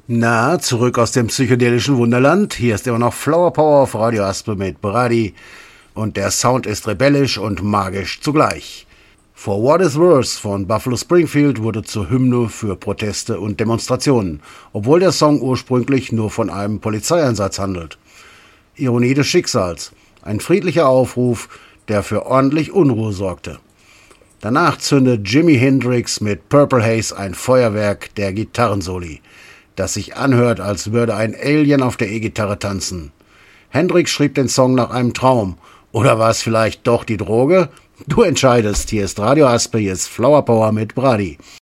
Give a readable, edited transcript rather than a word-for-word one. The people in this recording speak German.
Na, zurück aus dem psychedelischen Wunderland. Hier ist immer noch Flower Power auf Radio Aspe mit Brady. Und der Sound ist rebellisch und magisch zugleich. For What Is Worse von Buffalo Springfield wurde zur Hymne für Proteste und Demonstrationen, obwohl der Song ursprünglich nur von einem Polizeieinsatz handelt. Ironie des Schicksals. Ein friedlicher Aufruf, der für ordentlich Unruhe sorgte. Danach zündet Jimi Hendrix mit Purple Haze ein Feuerwerk der Gitarrensoli, das sich anhört, als würde ein Alien auf der E-Gitarre tanzen. Hendrix schrieb den Song nach einem Traum. Oder war es vielleicht doch die Droge? Du entscheidest. Hier ist Radio Aspe, hier ist Flower Power mit Brady.